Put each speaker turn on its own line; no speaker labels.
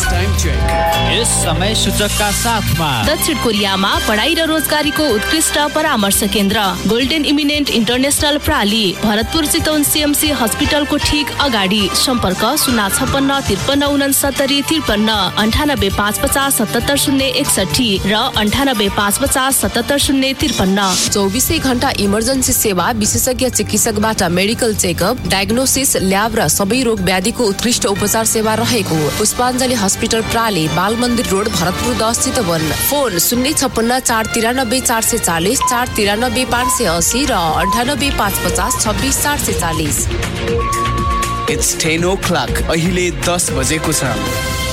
यस समय सूचकका साथमा
दक्षिण कोरियामा पढाइ र रोजगारीको उत्कृष्ट परामर्श केन्द्र golden eminent international प्राली Bharatpur Chitwan CMC हस्पिटलको ठीक अगाडि। सम्पर्क 0565353 9855770061 र 9855770053।
24 घण्टा इमर्जेन्सी सेवा, विशेषज्ञ चिकित्सकबाट मेडिकल चेकअप, डायग्नोसिस, ल्याब र सबै रोग व्याधिको उत्कृष्ट उपचार सेवा रहेको पुष्पाञ्जली हस्पिटल प्राली, बाल मन्दिर रोड, भरतपुर 10 चितवन। फोन 056 493 440 493 580 र 98 550 26 440।
It's 10 o'clock. अहिले 10 बजेको छ।